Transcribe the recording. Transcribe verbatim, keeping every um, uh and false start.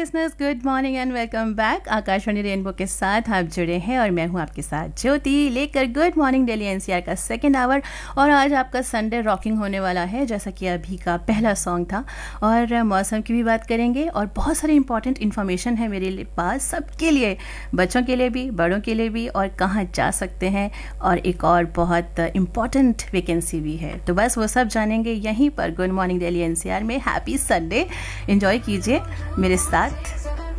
Listeners, good morning and welcome back. Akashvani rainbow के साथ आप जुड़े हैं और मैं हूं आपके साथ ज्योति, लेकर गुड मॉर्निंग दिल्ली एनसीआर का सेकंड आवर। और आज आपका संडे रॉकिंग होने वाला है, जैसा कि अभी का पहला सॉन्ग था। और मौसम की भी बात करेंगे और बहुत सारी इंपॉर्टेंट इन्फॉर्मेशन है मेरे पास सबके लिए, बच्चों के लिए भी, बड़ों के लिए भी, और कहाँ जा सकते हैं, और एक और बहुत इम्पॉर्टेंट वैकेंसी भी है। तो बस वो सब जानेंगे यहीं पर गुड मॉर्निंग दिल्ली एनसीआर में। हैप्पी संडे, एंजॉय कीजिए मेरे साथ।